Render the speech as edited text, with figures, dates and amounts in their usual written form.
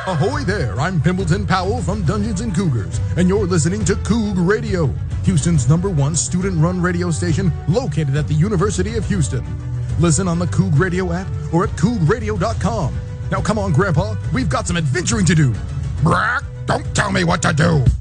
Ahoy there, I'm Pimbleton Powell from Dungeons & Cougars, and you're listening to Coug Radio, Houston's #1 student-run radio station located at the University of Houston. Listen on the Coug Radio app or at cougradio.com. Now come on, Grandpa, we've got some adventuring to do. Brack, don't tell me what to do.